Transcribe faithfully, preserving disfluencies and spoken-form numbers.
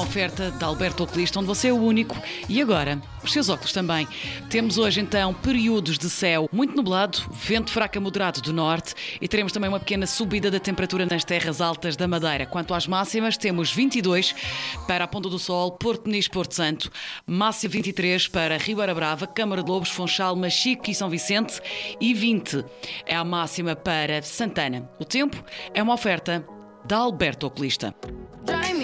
uma oferta da Alberto Oculista, onde você é o único e agora os seus óculos também. Temos hoje então períodos de céu muito nublado, vento fraco a moderado do norte e teremos também uma pequena subida da temperatura nas terras altas da Madeira. Quanto às máximas, temos vinte e dois para a Ponta do Sol, Porto Muniz, Porto Santo, máxima vinte e três para Ribeira Brava, Câmara de Lobos, Funchal, Machico e São Vicente e vinte é a máxima para Santana. O tempo é uma oferta da Alberto Oculista.